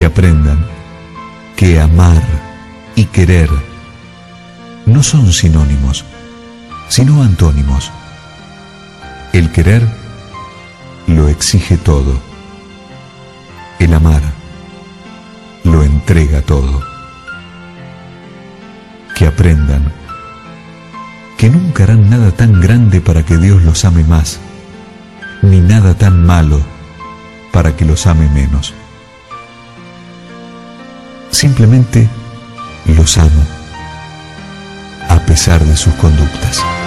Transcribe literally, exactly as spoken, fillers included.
aprendan que amar y querer no son sinónimos, sino antónimos. El querer lo exige todo. El amar lo entrega todo. Que aprendan que nunca harán nada tan grande para que Dios los ame más, ni nada tan malo para que los ame menos. Simplemente los amo, a pesar de sus conductas.